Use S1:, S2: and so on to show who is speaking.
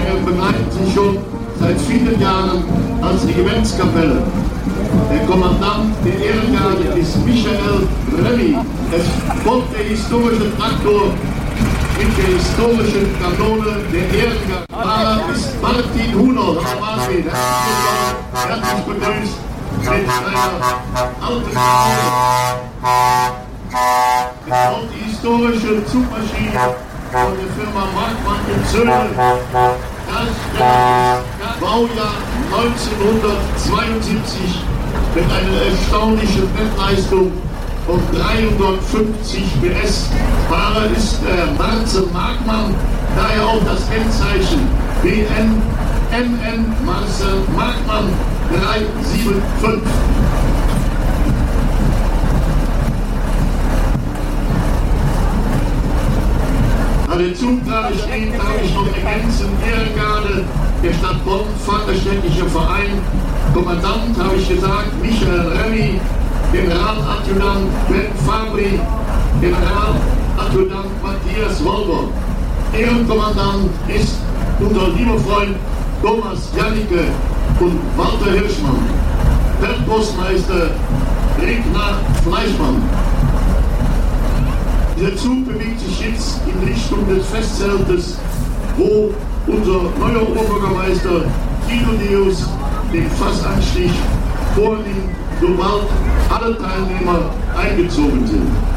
S1: Zugänge begleiten sie schon seit vielen Jahren als Regimentskapelle. Der Kommandant der Ehrengarde ist Michael Remy. Es folgt der historische Traktor mit der historischen Kanone der Ehrengarde. Fahrer ist Martin Hunold. Martin, herzlich begrüßt mit einer alten Kanone. Es folgt die historische Zugmaschine von der Firma Markmann und Söhne. Das Baujahr 1972 mit einer erstaunlichen Fettleistung von 350 PS. Fahrer ist Marcel Markmann, daher auch das Kennzeichen BN Marcel Markmann 375. An den Zug gerade stehen, darf ich noch ergänzen, Ehrengarde der Stadt Bonn, Vaterständischer Verein, Kommandant, habe ich gesagt, Michael Remy, Generaladjutant Ben Fabri, Generaladjutant Matthias Wolber. Ehrenkommandant ist unser lieber Freund Thomas Janicke und Walter Hirschmann. Feldpostmeister Rignar Fleischmann. Der Zug bewegt sich jetzt in Richtung des Festzeltes, wo unser neuer Oberbürgermeister Guido Deus den Fassanstich vornimmt, sobald alle Teilnehmer eingezogen sind.